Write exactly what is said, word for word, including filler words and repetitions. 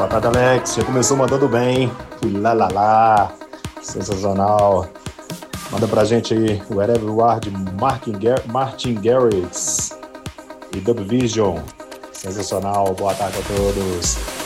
Boa tarde, Alex. Já começou mandando bem. Lá, lá, lá. Sensacional. Manda pra gente aí o Wherever You Are de Martin, Gar- Martin Garrix e Dub Vision. Sensacional. Boa tarde a todos.